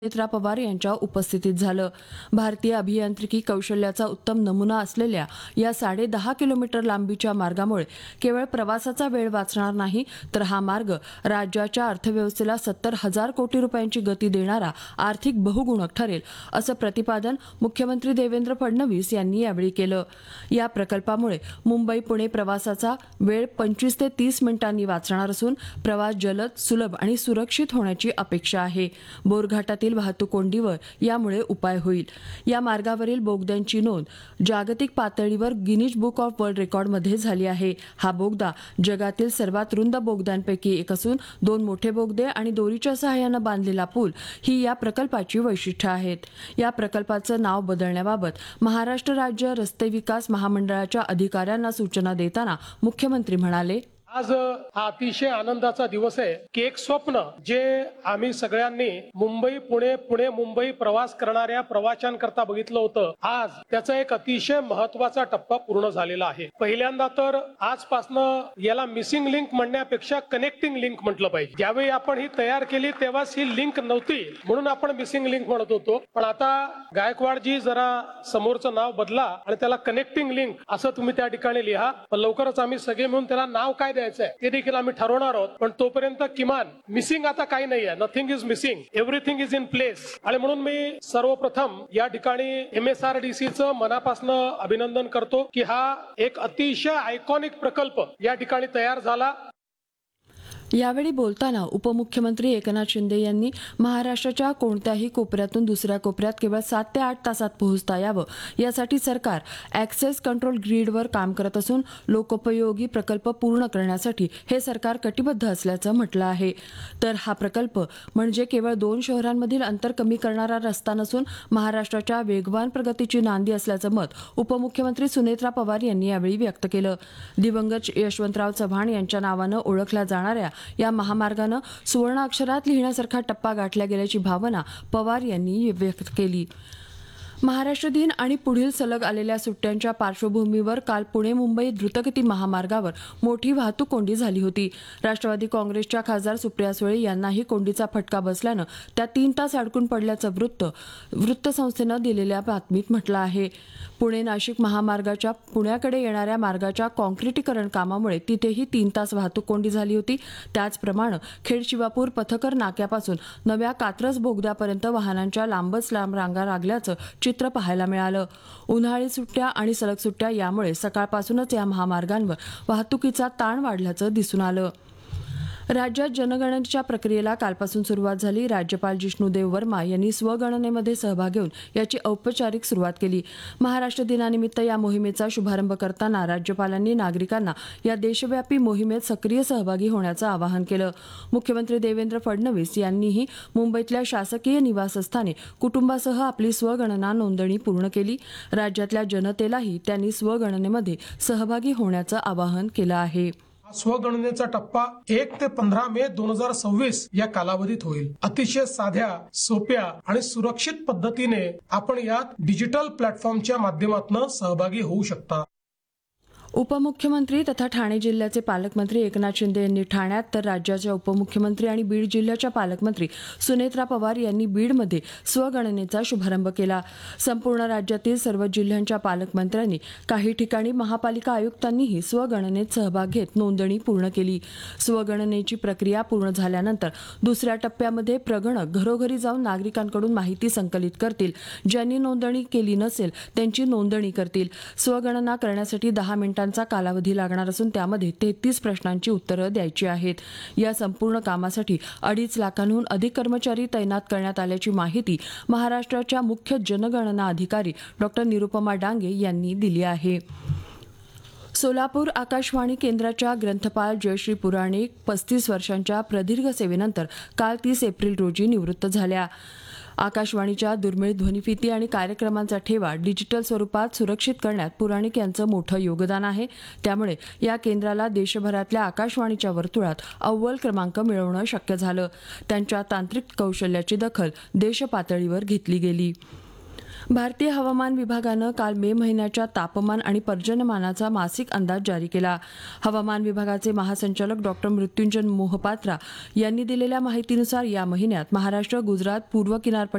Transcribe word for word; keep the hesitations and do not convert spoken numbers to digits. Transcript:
सुनेत्रा पवार यांच्या उपस्थितीत झालं. भारतीय अभियांत्रिकी कौशल्याचा उत्तम नमुना असलेल्या या साडे दहा किलोमीटर लांबीच्या मार्गामुळे केवळ प्रवासाचा वेळ वाचणार नाही, तर हा मार्ग राज्याच्या अर्थव्यवस्थेला सत्तर हजार कोटी रुपयांची गती देणारा आर्थिक बहुगुणक ठरेल, असं प्रतिपादन मुख्यमंत्री देवेंद्र फडणवीस यांनी यावेळी केलं. या प्रकल्पामुळे मुंबई पुणे प्रवासाचा वेळ पंचवीस ते तीस मिनिटांनी वाचणार असून प्रवास जलद, सुलभ आणि सुरक्षित होण्याची अपेक्षा आहे. बोरघाटातील वाहतूक कोंडीवर यामुळे उपाय होईल. या मार्गावरील बोगद्यांची नोंद जागतिक पातळीवर गिनीज बुक ऑफ वर्ल्ड रेकॉर्डमध्ये झाली आहे. हा बोगदा जगातील सर्वात रुंद बोगद्यांपैकी एक असून दोन मोठे बोगदे आणि दोरीच्या सहाय्यानं बांधलेला पूल ही या प्रकल्पाची वैशिष्ट्य आहेत. या प्रकल्पाचं नाव बदलण्याबाबत महाराष्ट्र राज्य रस्ते विकास महामंडळाच्या अधिकाऱ्यांना सूचना देताना मुख्यमंत्री म्हणाले, आज हा अतिशय आनंदाचा दिवस आहे की एक स्वप्न जे आम्ही सगळ्यांनी मुंबई पुणे पुणे मुंबई प्रवास करणाऱ्या प्रवाशांकरता बघितलं होतं, आज त्याचा एक अतिशय महत्वाचा टप्पा पूर्ण झालेला आहे. पहिल्यांदा तर आजपासनं याला मिसिंग लिंक म्हणण्यापेक्षा कनेक्टिंग लिंक म्हटलं पाहिजे. ज्यावेळी आपण ही तयार केली तेव्हाच ही लिंक नव्हती, म्हणून आपण मिसिंग लिंक म्हणत होतो. पण आता गायकवाडजी जरा समोरचं नाव बदला आणि त्याला कनेक्टिंग लिंक असं तुम्ही त्या ठिकाणी लिहा. पण लवकरच आम्ही सगळे मिळून त्याला नाव काय ते देखील आम्ही ठरवणार आहोत. पण तोपर्यंत किमान मिसिंग आता काही नाही आहे. Nothing is missing, everything is in place. आणि म्हणून मी सर्वप्रथम या ठिकाणी एमएसआरडीसीचं मनापासून अभिनंदन करतो की हा एक अतिशय आयकॉनिक प्रकल्प या ठिकाणी तयार झाला. यावेळी बोलताना उपमुख्यमंत्री एकनाथ शिंदे यांनी महाराष्ट्राच्या कोणत्याही कोपऱ्यातून दुसऱ्या कोपऱ्यात केवळ सात ते आठ तासात पोहोचता यावं, यासाठी सरकार ॲक्सेस कंट्रोल ग्रीडवर काम करत असून लोकोपयोगी प्रकल्प पूर्ण करण्यासाठी हे सरकार कटिबद्ध असल्याचं म्हटलं आहे. तर हा प्रकल्प म्हणजे केवळ दोन शहरांमधील अंतर कमी करणारा रस्ता नसून महाराष्ट्राच्या वेगवान प्रगतीची नांदी असल्याचं मत उपमुख्यमंत्री सुनेत्रा पवार यांनी यावेळी व्यक्त केलं. दिवंगत यशवंतराव चव्हाण यांच्या नावानं ओळखल्या जाणाऱ्या या महामार्गानं सुवर्ण अक्षरात लिहिण्यासारखा टप्पा गाठला गेल्याची भावना पवार यांनी व्यक्त केली. महाराष्ट्र दिन आणि पुढील सलग आलेल्या सुट्ट्यांच्या पार्श्वभूमीवर काल पुणे मुंबई द्रुतगती महामार्गावर मोठी वाहतूक कोंडी झाली होती. राष्ट्रवादी काँग्रेसच्या खासदार सुप्रिया सुळे यांनाही कोंडीचा फटका बसल्यानं त्या तीन तास अडकून पडल्याचं वृत्त वृत्तसंस्थेनं दिलेल्या बातमीत म्हटलं आहे. पुणे नाशिक महामार्गाच्या पुण्याकडे येणाऱ्या मार्गाच्या कॉन्क्रिटीकरण कामामुळे तिथेही तीन तास वाहतूक कोंडी झाली होती. त्याचप्रमाणे खेड शिवापूर पथकर नाक्यापासून नव्या कात्रज बोगद्यापर्यंत वाहनांच्या लांबच लांब रांगा लागल्याचं चित्र पाहायला मिळालं. उन्हाळी सुट्ट्या आणि सलग सुट्ट्या यामुळे सकाळपासूनच या महामार्गांवर वाहतुकीचा ताण वाढल्याचं दिसून आलं. राज्यात जनगणनेच्या प्रक्रियेला कालपासून सुरुवात झाली. राज्यपाल जिष्णुदेव वर्मा यांनी स्वगणनेमध्ये सहभाग घेऊन याची औपचारिक सुरुवात केली. महाराष्ट्र दिनानिमित्त या मोहिमेचा शुभारंभ करताना राज्यपालांनी नागरिकांना या देशव्यापी मोहिमेत सक्रिय सहभागी होण्याचं आवाहन केलं. मुख्यमंत्री देवेंद्र फडणवीस यांनीही मुंबईतल्या शासकीय निवासस्थानी कुटुंबासह आपली स्वगणना नोंदणी पूर्ण केली. राज्यातल्या जनतेलाही त्यांनी स्वगणनेमध्ये सहभागी होण्याचं आवाहन केलं आहे. स्वगणनेचा टप्पा एक ते पंधरा मे दोन हजार सव्वीस या कालावधीत होईल. अतिशय साध्या, सोप्या आणि सुरक्षित पद्धतीने आपण यात डिजिटल प्लॅटफॉर्मच्या माध्यमातून सहभागी होऊ शकता. उपमुख्यमंत्री तथा ठाणे जिल्ह्याचे पालकमंत्री एकनाथ शिंदे यांनी ठाण्यात, तर राज्याच्या उपमुख्यमंत्री आणि बीड जिल्ह्याच्या पालकमंत्री सुनेत्रा पवार यांनी बीडमध्ये स्वगणनेचा शुभारंभ केला. संपूर्ण राज्यातील सर्व जिल्ह्यांच्या पालकमंत्र्यांनी, काही ठिकाणी महापालिका आयुक्तांनीही स्वगणनेत सहभाग घेत नोंदणी पूर्ण केली. स्वगणनेची प्रक्रिया पूर्ण झाल्यानंतर दुसऱ्या टप्प्यामध्ये प्रगणक घरोघरी जाऊन नागरिकांकडून माहिती संकलित करतील. ज्यांनी नोंदणी केली नसेल त्यांची नोंदणी करतील. स्वगणना करण्यासाठी दहा मिनिटांचा कालावधी लागणार असून त्यामध्ये तेहतीस प्रश्नांची उत्तरं द्यायची आहेत. या संपूर्ण कामासाठी अडीच लाखांहून अधिक कर्मचारी तैनात करण्यात आल्याची माहिती महाराष्ट्राच्या मुख्य जनगणना अधिकारी डॉक्टर निरुपमा डांगे यांनी दिली आहे. सोलापूर आकाशवाणी केंद्राच्या ग्रंथपाल जयश्री पुराणिक पस्तीस वर्षांच्या प्रदीर्घ सेवेनंतर काल तीस एप्रिल रोजी निवृत्त झाल्या. आकाशवाणीच्या दुर्मिळ ध्वनिफिती आणि कार्यक्रमांचा ठेवा डिजिटल स्वरूपात सुरक्षित करण्यात पुराणिक यांचं मोठं योगदान आहे. त्यामुळे या केंद्राला देशभरातल्या आकाशवाणीच्या वर्तुळात अव्वल क्रमांक मिळवणं शक्य झालं. त्यांच्या तांत्रिक कौशल्याची दखल देशपातळीवर घेतली गेली. भारतीय हवामान विभागानं काल मे महिन्याच्या तापमान आणि पर्जन्यमानाचा मासिक अंदाज जारी केला. हवामान विभागाचे महासंचालक डॉक्टर मृत्युंजय मोहपात्रा यांनी दिलेल्या माहितीनुसार या महिन्यात महाराष्ट्र, गुजरात, पूर्व किनारपट्टी